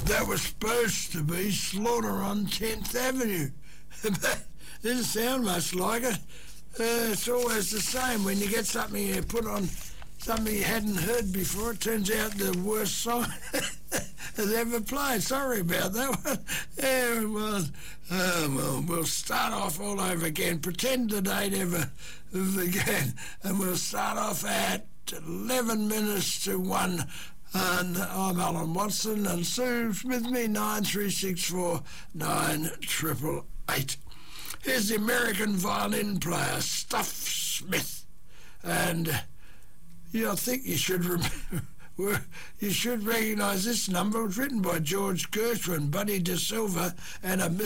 That was supposed to be Slaughter on 10th Avenue. But didn't sound much like it. It's always the same. When you get something you put on something you hadn't heard before, it turns out the worst song has ever played. Sorry about that one. Yeah, well, we'll start off all over again. Pretend the date ever began. And we'll start off at 11 minutes to 1. And I'm Alan Watson, and Sue's with me, 9364 9888. Here's the American violin player, Stuff Smith. And I think you should recognise this number. It was written by George Gershwin, Buddy De Silva, and a Mr.